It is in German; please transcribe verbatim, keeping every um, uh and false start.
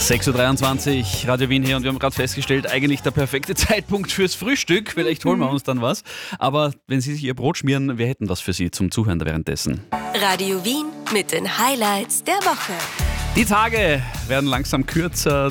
sechs Uhr dreiundzwanzig, Radio Wien hier, und wir haben gerade festgestellt, eigentlich der perfekte Zeitpunkt fürs Frühstück. Vielleicht holen wir uns dann was. Aber wenn Sie sich Ihr Brot schmieren, wir hätten was für Sie zum Zuhören währenddessen. Radio Wien mit den Highlights der Woche. Die Tage werden langsam kürzer,